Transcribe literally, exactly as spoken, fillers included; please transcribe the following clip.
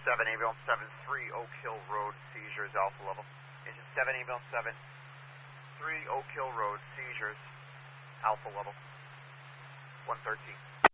seven, ambulance seven, three Oak Hill Road, seizures, alpha level. Engine seven, ambulance seven, three Oak Hill Road, seizures, alpha level. one thirteen.